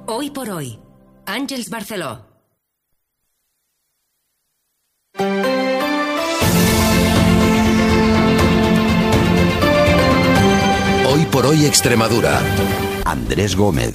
Hoy por hoy, Àngels Barceló. Hoy por hoy Extremadura. Andrés Gómez.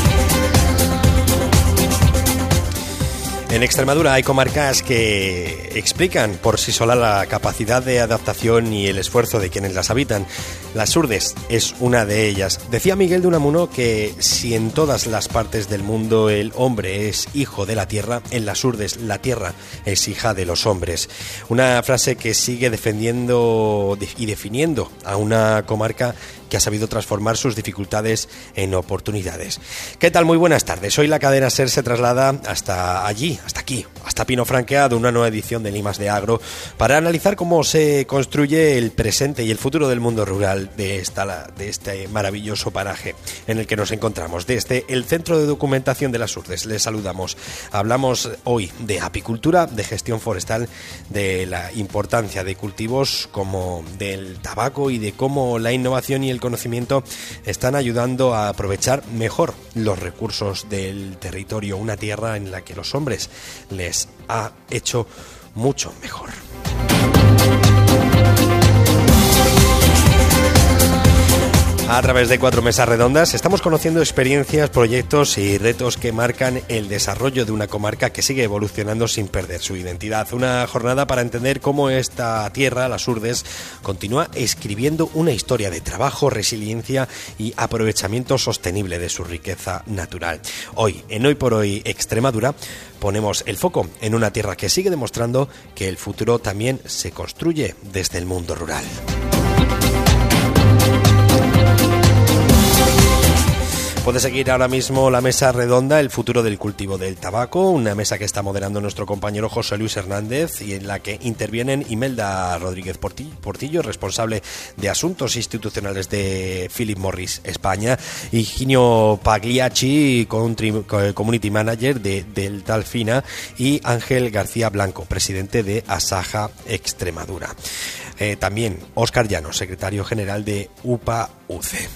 En Extremadura hay comarcas que explican por sí sola la capacidad de adaptación y el esfuerzo de quienes las habitan. Las Surdes es una de ellas. Decía Miguel de Unamuno que si en todas las partes del mundo el hombre es hijo de la tierra, en las Surdes la tierra es hija de los hombres. Una frase que sigue defendiendo y definiendo a una comarca que ha sabido transformar sus dificultades en oportunidades. ¿Qué tal? Muy buenas tardes. Hoy la cadena SER se traslada hasta allí, hasta aquí, hasta Pino Franqueado, una nueva edición de Limas de Agro, para analizar cómo se construye el presente y el futuro del mundo rural de este maravilloso paraje en el que nos encontramos. Desde el Centro de Documentación de las Surdes les saludamos. Hablamos hoy de apicultura, de gestión forestal, de la importancia de cultivos como del tabaco y de cómo la innovación y el conocimiento están ayudando a aprovechar mejor los recursos del territorio, una tierra en la que los hombres les ha hecho mucho mejor. A través de 4 mesas redondas estamos conociendo experiencias, proyectos y retos que marcan el desarrollo de una comarca que sigue evolucionando sin perder su identidad. Una jornada para entender cómo esta tierra, las Surdes, continúa escribiendo una historia de trabajo, resiliencia y aprovechamiento sostenible de su riqueza natural. Hoy, en Hoy por Hoy Extremadura, ponemos el foco en una tierra que sigue demostrando que el futuro también se construye desde el mundo rural. Puede seguir ahora mismo la mesa redonda, el futuro del cultivo del tabaco, una mesa que está moderando nuestro compañero José Luis Hernández y en la que intervienen Imelda Rodríguez Portillo, responsable de Asuntos Institucionales de Philip Morris España, y Ginio Pagliacci, Community Manager de Deltalfina, y Ángel García Blanco, presidente de Asaja Extremadura. También Óscar Llano, secretario general de UPA-UCE.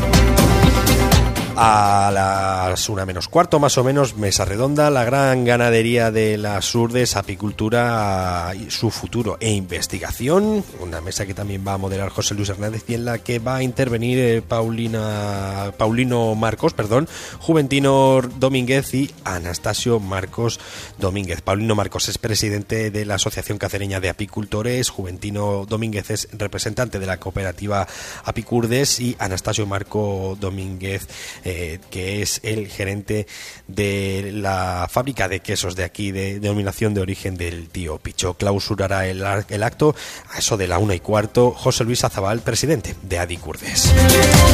A las 1:45 más o menos, mesa redonda, la gran ganadería de las Surdes, apicultura y su futuro e investigación, una mesa que también va a moderar José Luis Hernández y en la que va a intervenir Paulino Marcos, Juventino Domínguez y Anastasio Marcos Domínguez. Paulino Marcos es presidente de la Asociación Cacereña de Apicultores, Juventino Domínguez es representante de la cooperativa Apicurdes y Anastasio Marco Domínguez que es el gerente de la fábrica de quesos de aquí, de denominación de origen del Tío Picho. Clausurará el acto a eso de la 1:15 José Luis Azabal, presidente de Adicurdes.